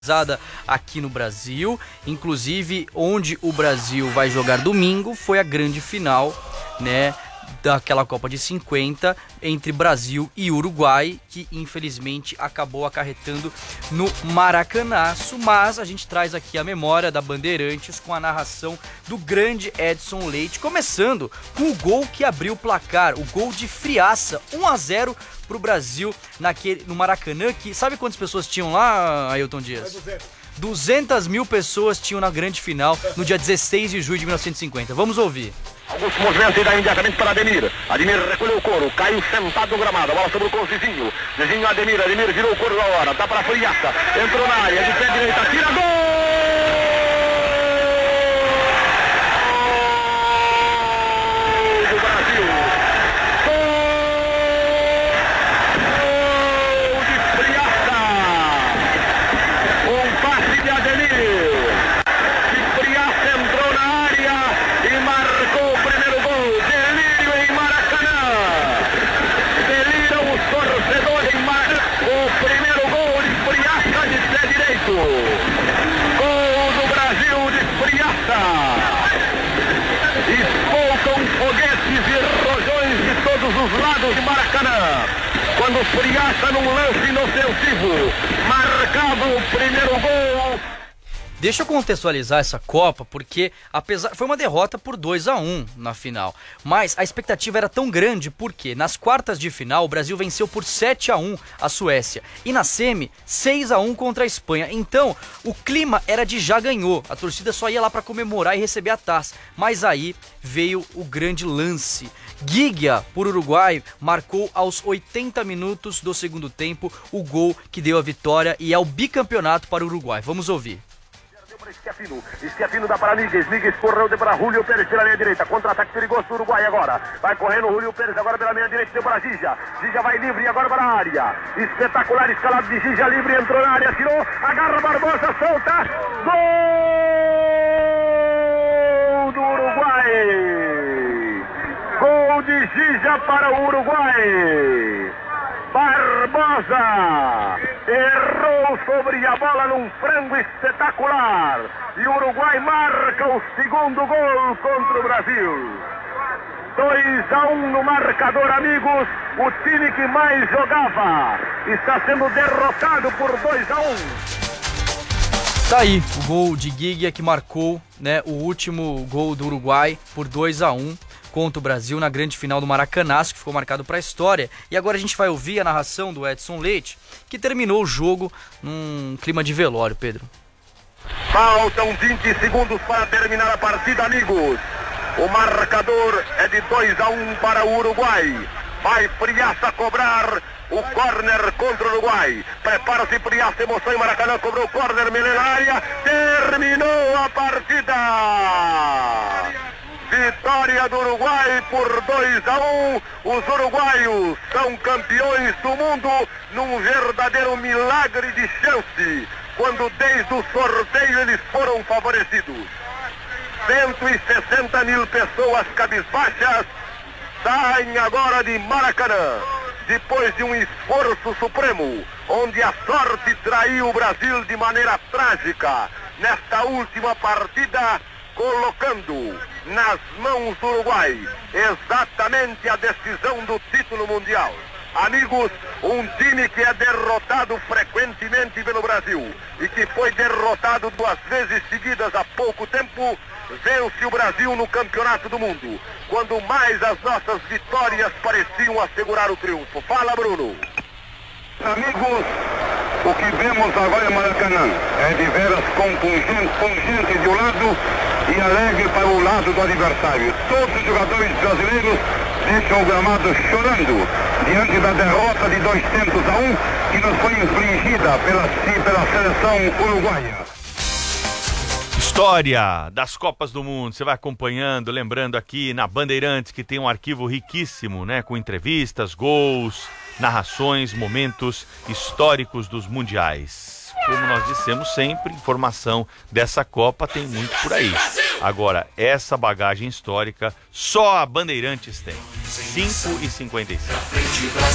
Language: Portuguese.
aqui no Brasil, inclusive onde o Brasil vai jogar domingo foi a grande final, né, daquela Copa de 50 entre Brasil e Uruguai, que infelizmente acabou acarretando no Maracanaço, mas a gente traz aqui a memória da Bandeirantes com a narração do grande Edson Leite, começando com o gol que abriu o placar, o gol de Friaça, 1-0 pro Brasil no Maracanã, que sabe quantas pessoas tinham lá, Ailton Dias? 200 mil pessoas tinham na grande final no dia 16 de julho de 1950. Vamos ouvir. Augusto movimenta e dá imediatamente para Ademir. Ademir recolheu o couro, caiu sentado no gramado. A bola sobrou com o Zizinho. Zizinho, Ademir virou o couro da hora. Dá para Friaça, entrou na área, de pé direita, tira, gol! Dos lados de Maracanã, quando Friaça num lance inofensivo marcava o primeiro gol. Deixa eu contextualizar essa Copa, porque foi uma derrota por 2-1 na final, mas a expectativa era tão grande porque nas quartas de final o Brasil venceu por 7-1 a Suécia e na semi 6-1 contra a Espanha, então o clima era de já ganhou, a torcida só ia lá para comemorar e receber a taça, mas aí veio o grande lance. Giglia, por Uruguai, marcou aos 80 minutos do segundo tempo o gol que deu a vitória e é o bicampeonato para o Uruguai. Vamos ouvir. Schiaffino dá para Níguez correu para Julio Pérez pela linha direita, contra-ataque perigoso do Uruguai agora, vai correndo o Julio Pérez agora pela linha direita, deu para Gija vai livre agora para a área, espetacular escalado de Gija livre, entrou na área, tirou, agarra Barbosa, solta, gol do Uruguai, gol de Gija para o Uruguai. Barbosa errou sobre a bola num frango espetacular e o Uruguai marca o segundo gol contra o Brasil. 2-1 no marcador, amigos. O time que mais jogava está sendo derrotado por 2-1. Tá aí o gol de Giglia que marcou, né, o último gol do Uruguai por 2-1 contra o Brasil na grande final do Maracanaço, que ficou marcado para a história. E agora a gente vai ouvir a narração do Edson Leite, que terminou o jogo num clima de velório, Pedro. Faltam 20 segundos para terminar a partida, amigos. O marcador é de 2-1 para o Uruguai. Vai Friaça cobrar o córner contra o Uruguai. Prepara-se Friaça, emoção em Maracanã, cobrou o córner, Melê na área, terminou a partida. Vitória do Uruguai por 2-1. Os uruguaios são campeões do mundo num verdadeiro milagre de chance, quando desde o sorteio eles foram favorecidos. 160 mil pessoas cabisbaixas saem agora de Maracanã, depois de um esforço supremo, onde a sorte traiu o Brasil de maneira trágica nesta última partida, colocando nas mãos do Uruguai exatamente a decisão do título mundial. Amigos, um time que é derrotado frequentemente pelo Brasil e que foi derrotado 2 vezes seguidas há pouco tempo, vence o Brasil no Campeonato do Mundo, quando mais as nossas vitórias pareciam assegurar o triunfo. Fala, Bruno. Amigos, o que vemos agora em Maracanã é de veras pungente de um lado e alegre para o lado do adversário. Todos os jogadores brasileiros deixam o gramado chorando diante da derrota de 200-1 que nos foi infligida pela seleção uruguaia. História das Copas do Mundo, você vai acompanhando, lembrando aqui na Bandeirantes que tem um arquivo riquíssimo, né, com entrevistas, gols, narrações, momentos históricos dos mundiais. Como nós dissemos sempre, informação dessa Copa tem muito por aí. Agora, essa bagagem histórica só a Bandeirantes tem. 5h57.